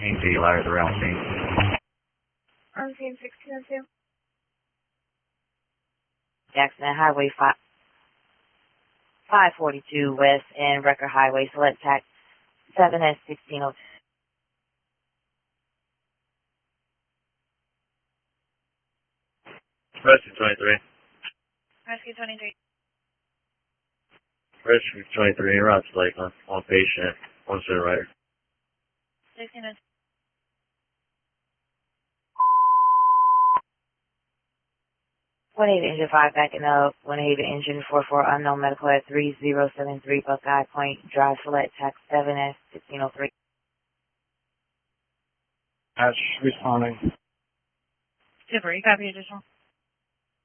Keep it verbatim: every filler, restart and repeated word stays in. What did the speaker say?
Easy, Larry, the round team. I'm seeing sixteen oh two. Jackson Highway five forty-two West and Record Highway. Select tax seven S sixteen oh two. Rescue twenty-three. Rescue twenty-three. Rescue twenty-three, Rods Lake on, on patient, one center rider. sixteen oh two. one eight engine five backing up. one eight engine four four unknown medical at three zero seven three Buckeye Point Drive. Select tax seven S sixteen oh three. Hatch responding. Super, you copy additional?